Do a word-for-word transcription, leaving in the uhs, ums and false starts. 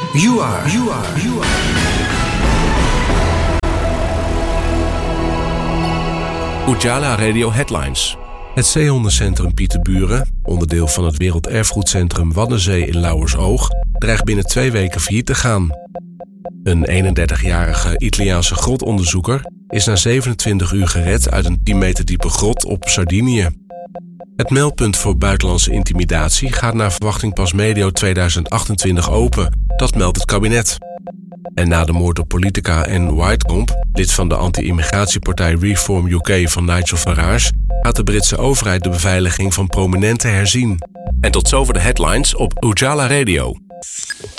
You are, you are, you are. Ujala Radio Headlines. Het zeehondencentrum Pieterburen, onderdeel van het Werelderfgoedcentrum Waddenzee in Lauwersoog, dreigt binnen twee weken failliet te gaan. Een eenendertigjarige Italiaanse grotonderzoeker is na zevenentwintig uur gered uit een tien meter diepe grot op Sardinië. Het meldpunt voor buitenlandse intimidatie gaat naar verwachting pas medio tweeduizend achtentwintig open. Dat meldt het kabinet. En na de moord op politica Anne Whitecomb, lid van de anti-immigratiepartij Reform U K van Nigel Farage, gaat de Britse overheid de beveiliging van prominenten herzien. En tot zover de headlines op Ujala Radio.